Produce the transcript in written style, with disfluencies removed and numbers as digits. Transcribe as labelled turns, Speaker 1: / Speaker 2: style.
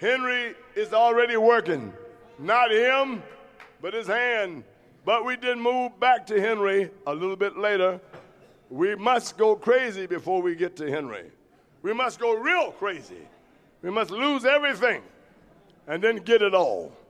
Speaker 1: Henry is already working. Not him, but his hand. But we did move back to Henry a little bit later. We must go crazy before we get to Henry. We must go real crazy. We must lose everything and then get it all.